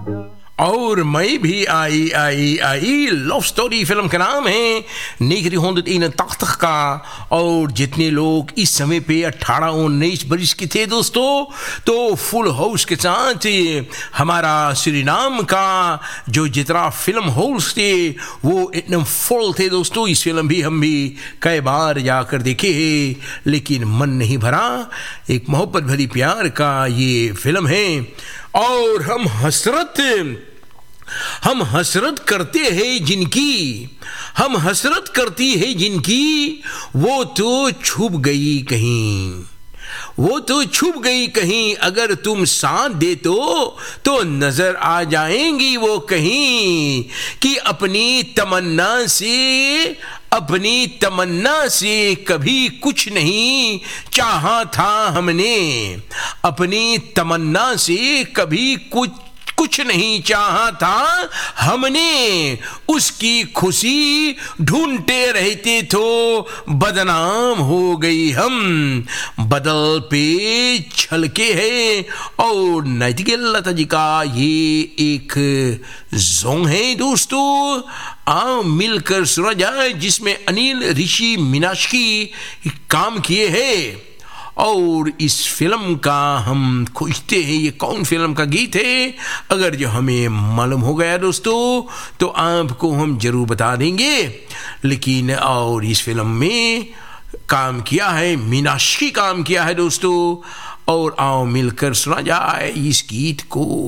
और मैं भी आई आई आई लव स्टोरी फिल्म का नाम है 1981 का। और जितने लोग इस समय पे 18-19 बरिस के थे दोस्तों, तो फुल हाउस के साथ हमारा सुरीनाम का जो जितना फिल्म हाउस थे वो एकदम फुल थे दोस्तों। इस फिल्म भी हम भी कई बार जाकर देखे हैं, लेकिन मन नहीं भरा। एक मोहब्बत भरी प्यार का ये फिल्म है और हम हसरत करते हैं जिनकी, हम हसरत करती है जिनकी, वो तो छुप गई कहीं, वो तो छुप गई कहीं। अगर तुम साथ दे तो नजर आ जाएंगी वो कहीं। कि अपनी तमन्ना से कभी कुछ नहीं चाहा था हमने, अपनी तमन्ना से कभी कुछ नहीं चाहा था हमने। उसकी खुशी ढूंढते रहते तो बदनाम हो गई हम, बदल पे छलके है। और नैतिकल लता जी का ये एक सॉन्ग है दोस्तों, आओ मिलकर सुना जाए, जिसमें अनिल ऋषि मीनाक्षी काम किए हैं। और इस फिल्म का हम खोजते हैं ये कौन फिल्म का गीत है। अगर जो हमें मालूम हो गया दोस्तों तो आपको हम जरूर बता देंगे। लेकिन और इस फिल्म में काम किया है मीनाक्षी, काम किया है दोस्तों। और आओ मिलकर सुना जाए इस गीत को।